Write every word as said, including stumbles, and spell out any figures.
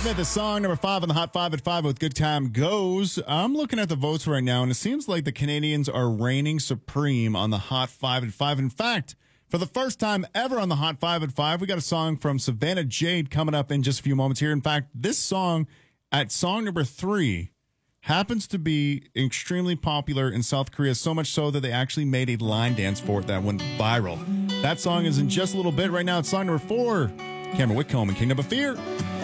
Smith is song number five on the Hot Five at Five with Good Time Goes. I'm looking at the votes right now, and it seems like the Canadians are reigning supreme on the Hot Five at Five. In fact, for the first time ever on the Hot Five at Five, we got a song from Savannah Jade coming up in just a few moments here. In fact, this song at song number three happens to be extremely popular in South Korea, so much so that they actually made a line dance for it that went viral. That song is in just a little bit. Right now, it's song number four. Cameron Whitcomb and Kingdom of Fear.